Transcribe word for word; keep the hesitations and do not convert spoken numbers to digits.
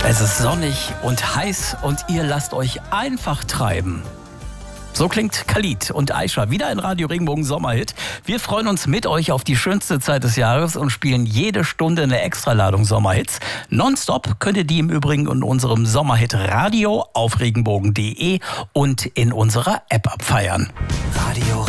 Es ist sonnig und heiß und ihr lasst euch einfach treiben. So klingt Khalid und Aisha wieder in Radio Regenbogen Sommerhit. Wir freuen uns mit euch auf die schönste Zeit des Jahres und spielen jede Stunde eine Extraladung Sommerhits. Nonstop könnt ihr die im Übrigen in unserem Sommerhit Radio auf regenbogen punkt de und in unserer App abfeiern. Radio